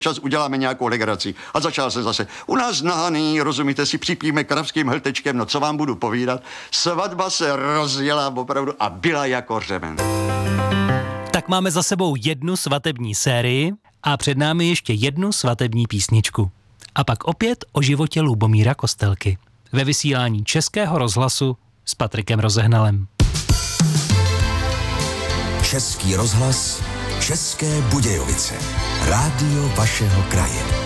čas uděláme nějakou legraci. A začal se zase. U nás nahaný, rozumíte si, připíme kravským hltečkem, no co vám budu povídat. Svatba se rozjela opravdu a byla jako řemen. Tak máme za sebou jednu svatební sérii a před námi ještě jednu svatební písničku. A pak opět o životě Lubomíra Kostelky. Ve vysílání Českého rozhlasu s Patrikem Rozehnalem. Český rozhlas, České Budějovice. Rádio vašeho kraje.